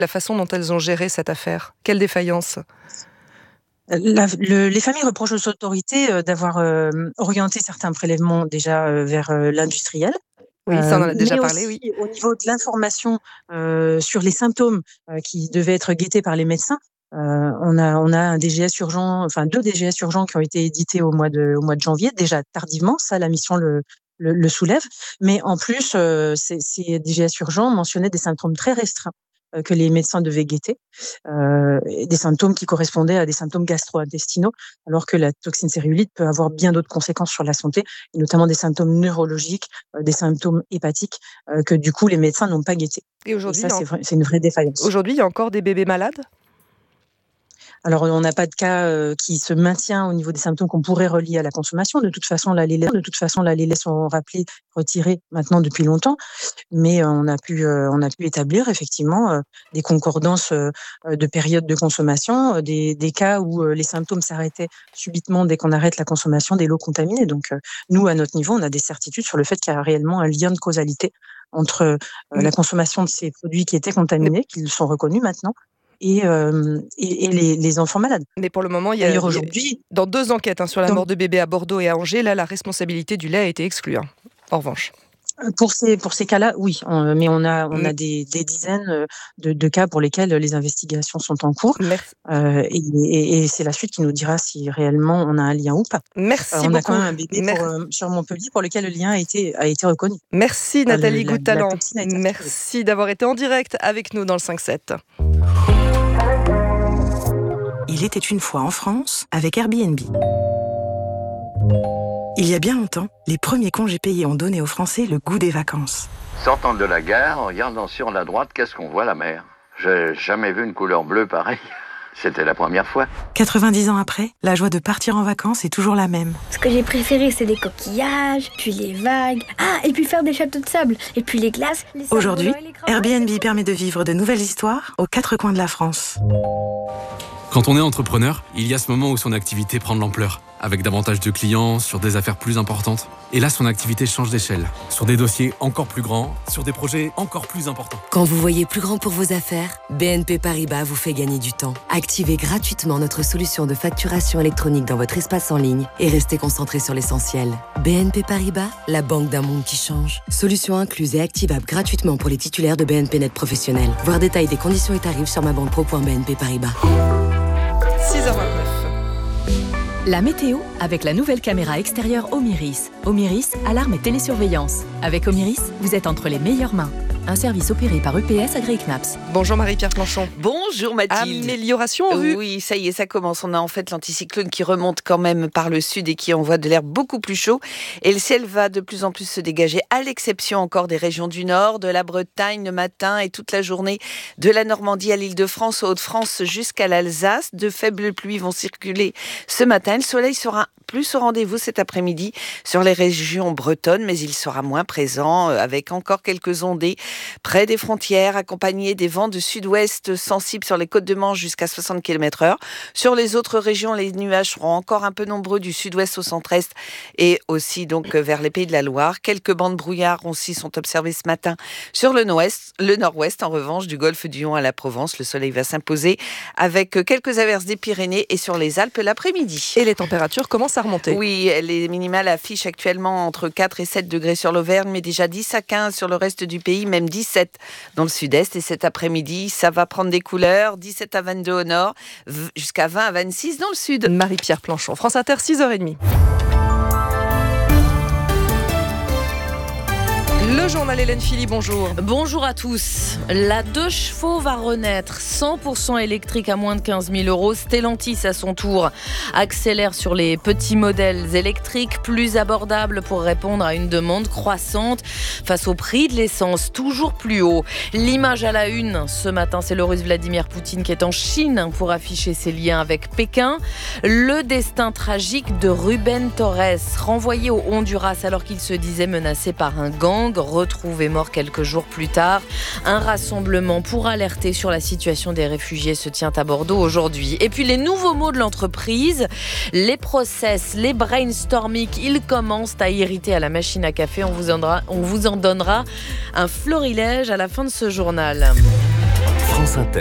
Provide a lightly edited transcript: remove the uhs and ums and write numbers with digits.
la façon dont elles ont géré cette affaire? Quelle défaillance? Les familles reprochent aux autorités d'avoir orienté certains prélèvements déjà vers l'industriel. Oui, ça on en a déjà Mais parlé, aussi oui. au niveau de l'information sur les symptômes qui devaient être guettés par les médecins. On a un DGS urgent, enfin 2 DGS urgents qui ont été édités au mois de janvier, déjà tardivement, ça la mission le soulève. Mais en plus, ces DGS urgents mentionnaient des symptômes très restreints que les médecins devaient guetter, et des symptômes qui correspondaient à des symptômes gastro-intestinaux, alors que la toxine céruline peut avoir bien d'autres conséquences sur la santé, et notamment des symptômes neurologiques, des symptômes hépatiques, que du coup les médecins n'ont pas guettés. Et Et aujourd'hui, ça, c'est une vraie défaillance. il y a encore des bébés malades? Alors, on n'a pas de cas qui se maintient au niveau des symptômes qu'on pourrait relier à la consommation. De toute façon, là, les laits sont rappelés, retirés maintenant depuis longtemps. Mais on a pu établir effectivement des concordances de périodes de consommation, des cas où les symptômes s'arrêtaient subitement dès qu'on arrête la consommation des lots contaminés. Donc, nous, à notre niveau, on a des certitudes sur le fait qu'il y a réellement un lien de causalité entre la consommation de ces produits qui étaient contaminés, qui sont reconnus maintenant, et les enfants malades. Mais pour le moment, D'ailleurs, aujourd'hui, dans 2 enquêtes sur la donc, mort de bébés à Bordeaux et à Angers, là, la responsabilité du lait a été exclue, en revanche. pour ces cas-là, oui, mais on a des dizaines de cas pour lesquels les investigations sont en cours. Merci. Et c'est la suite qui nous dira si réellement on a un lien ou pas. Merci On beaucoup. a quand même un bébé sur Montpellier pour lequel le lien a été reconnu. Merci Nathalie La Goutalent. toxine a été Merci d'avoir été en direct avec nous dans le 5-7. Il était une fois en France avec Airbnb. Il y a bien longtemps, les premiers congés payés ont donné aux Français le goût des vacances. Sortant de la gare, en regardant sur la droite, qu'est-ce qu'on voit? La mer. J'ai jamais vu une couleur bleue pareille. C'était la première fois. 90 ans après, la joie de partir en vacances est toujours la même. Ce que j'ai préféré, c'est les coquillages, puis les vagues. Ah, et puis faire des châteaux de sable, et puis les glaces. Aujourd'hui, Airbnb permet de vivre de nouvelles histoires aux 4 coins de la France. Quand on est entrepreneur, il y a ce moment où son activité prend de l'ampleur, avec davantage de clients, sur des affaires plus importantes. Et là, son activité change d'échelle, sur des dossiers encore plus grands, sur des projets encore plus importants. Quand vous voyez plus grand pour vos affaires, BNP Paribas vous fait gagner du temps. Activez gratuitement notre solution de facturation électronique dans votre espace en ligne et restez concentré sur l'essentiel. BNP Paribas, la banque d'un monde qui change. Solution incluse et activable gratuitement pour les titulaires de BNP Net Professionnel. Voir détails des conditions et tarifs sur mabanque.pro.bnp Paribas. 6h29. La météo avec la nouvelle caméra extérieure Omiris. Omiris, alarme et télésurveillance. Avec Omiris, vous êtes entre les meilleures mains. Un service opéré par EPS AgriKnaps. Bonjour Marie-Pierre Planchon. Bonjour Mathilde. Amélioration en vue. Oui, ça y est, ça commence. On a en fait l'anticyclone qui remonte quand même par le sud et qui envoie de l'air beaucoup plus chaud. Et le ciel va de plus en plus se dégager, à l'exception encore des régions du nord, de la Bretagne le matin et toute la journée, de la Normandie à l'Île-de-France, aux Hauts-de-France jusqu'à l'Alsace. De faibles pluies vont circuler ce matin. Le soleil sera plus au rendez-vous cet après-midi sur les régions bretonnes, mais il sera moins présent avec encore quelques ondées près des frontières, accompagnées des vents de sud-ouest sensibles sur les côtes de Manche jusqu'à 60 km/h. Sur les autres régions, les nuages seront encore un peu nombreux du sud-ouest au centre-est et aussi donc vers les Pays de la Loire. Quelques bancs de brouillard aussi sont observés ce matin sur le nord-ouest. En revanche, du golfe du Lion à la Provence, le soleil va s'imposer avec quelques averses des Pyrénées et sur les Alpes l'après-midi. Et les températures commencent à remonter. Oui, les minimales affichent actuellement entre 4 et 7 degrés sur l'Auvergne, mais déjà 10 à 15 sur le reste du pays, même 17 dans le sud-est. Et cet après-midi, ça va prendre des couleurs, 17 à 22 au nord, jusqu'à 20 à 26 dans le sud. Marie-Pierre Planchon, France Inter, 6h30. Le journal Hélène Philly, bonjour. Bonjour à tous. La 2 chevaux va renaître, 100% électrique à moins de 15 000 euros. Stellantis, à son tour, accélère sur les petits modèles électriques plus abordables pour répondre à une demande croissante face au prix de l'essence toujours plus haut. L'image à la une ce matin, c'est le russe Vladimir Poutine qui est en Chine pour afficher ses liens avec Pékin. Le destin tragique de Rubén Torres, renvoyé au Honduras alors qu'il se disait menacé par un gang, retrouvé mort quelques jours plus tard. Un rassemblement pour alerter sur la situation des réfugiés se tient à Bordeaux aujourd'hui. Et puis les nouveaux mots de l'entreprise, les process, les brainstorming, ils commencent à irriter à la machine à café. On vous en donnera un florilège à la fin de ce journal. France Inter.